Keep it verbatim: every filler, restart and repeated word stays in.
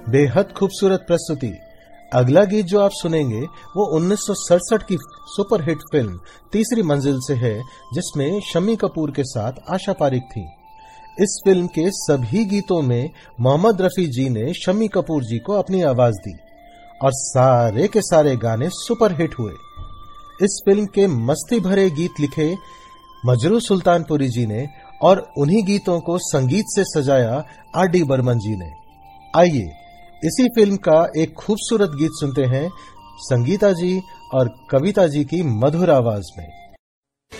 बेहद खूबसूरत प्रस्तुति। अगला गीत जो आप सुनेंगे वो उन्नीस सौ सड़सठ की सुपरहिट फिल्म तीसरी मंजिल से है, जिसमें शम्मी कपूर के साथ आशा पारिक थी। इस फिल्म के सभी गीतों में मोहम्मद रफी जी ने शम्मी कपूर जी को अपनी आवाज दी और सारे के सारे गाने सुपरहिट हुए। इस फिल्म के मस्ती भरे गीत लिखे मजरू सुल्तानपुरी जी ने और उन्हीं गीतों को संगीत से सजाया आर डी बर्मन जी ने। आइए इसी फिल्म का एक खूबसूरत गीत सुनते हैं संगीता जी और कविता जी की मधुर आवाज में।